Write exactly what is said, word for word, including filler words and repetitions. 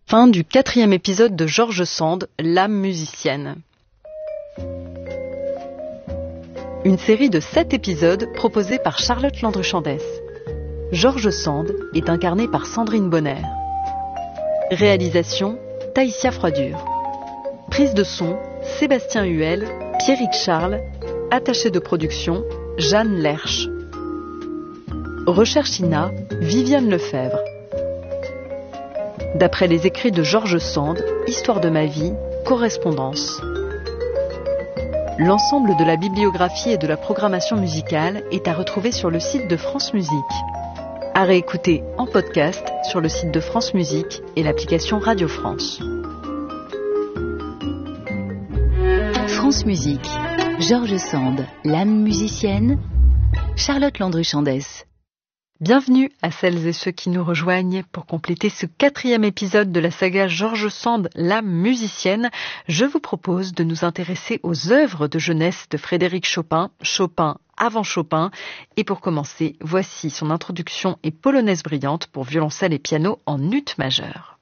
Fin du quatrième épisode de George Sand, l'âme musicienne. Une série de sept épisodes proposés par Charlotte Landru-Chandès. George Sand est incarné par Sandrine Bonner. Réalisation, Taïsia Froidure. Prise de son, Sébastien Huel, Pierrick Charles. Attaché de production, Jeanne Lerche. Recherche I N A, Viviane Lefebvre. D'après les écrits de George Sand, Histoire de ma vie, correspondance. L'ensemble de la bibliographie et de la programmation musicale est à retrouver sur le site de France Musique. À réécouter en podcast sur le site de France Musique et l'application Radio France. France Musique, George Sand, l'âme musicienne, Charlotte Landru-Chandès. Bienvenue à celles et ceux qui nous rejoignent pour compléter ce quatrième épisode de la saga George Sand, l'âme musicienne. Je vous propose de nous intéresser aux œuvres de jeunesse de Frédéric Chopin, Chopin avant Chopin. Et pour commencer, voici son introduction et polonaise brillante pour violoncelle et piano en ut majeur.